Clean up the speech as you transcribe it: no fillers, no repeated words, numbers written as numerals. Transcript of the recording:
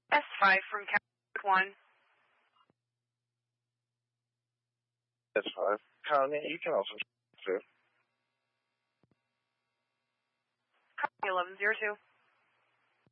S5 from California 1. S5. County, you can also too. Copy 1102.